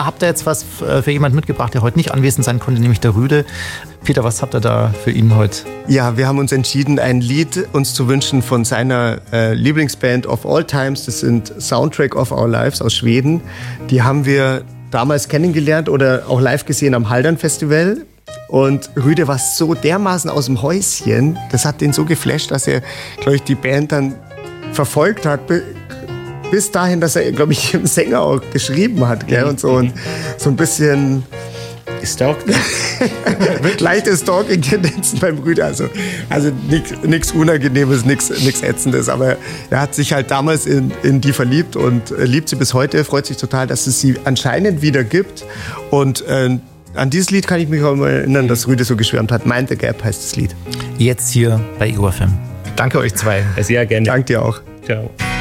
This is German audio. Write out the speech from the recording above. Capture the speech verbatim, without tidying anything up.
da habt ihr jetzt was für jemanden mitgebracht, der heute nicht anwesend sein konnte, nämlich der Rüde. Peter, was habt ihr da für ihn heute? Ja, wir haben uns entschieden, ein Lied uns zu wünschen von seiner äh, Lieblingsband of all times. Das sind Soundtrack of Our Lives aus Schweden. Die haben wir damals kennengelernt oder auch live gesehen am Haldern Festival. Und Rüde war so dermaßen aus dem Häuschen, das hat den so geflasht, dass er, glaube ich, die Band dann verfolgt hat, bis dahin, dass er, glaube ich, dem Sänger auch geschrieben hat, gell, und so, und so ein bisschen gestalkt. leichte Stalking-Tendenzen beim Rüde, also, also nichts Unangenehmes, nichts Ätzendes, aber er hat sich halt damals in, in die verliebt und liebt sie bis heute, freut sich total, dass es sie anscheinend wieder gibt, und äh, an dieses Lied kann ich mich auch mal erinnern, dass Rüde so geschwärmt hat. Mind the Gap heißt das Lied. Jetzt hier bei Ego F M. Danke euch zwei. Sehr gerne. Danke dir auch. Ciao.